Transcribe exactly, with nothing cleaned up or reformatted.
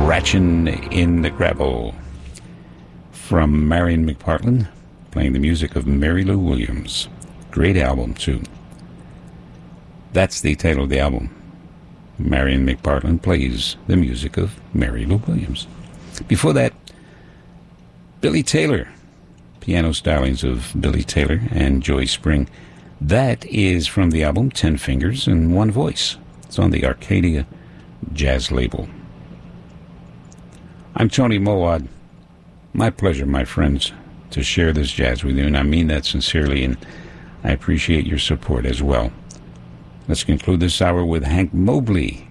Scratching in the Gravel from Marion McPartland, playing the music of Mary Lou Williams. Great album, too. That's the title of the album. Marion McPartland plays the music of Mary Lou Williams. Before that, Billy Taylor, piano stylings of Billy Taylor and Joy Spring. That is from the album Ten Fingers and One Voice. It's on the Arcadia Jazz label. I'm Tony Mowat. My pleasure, my friends, to share this jazz with you, and I mean that sincerely, and I appreciate your support as well. Let's conclude this hour with Hank Mobley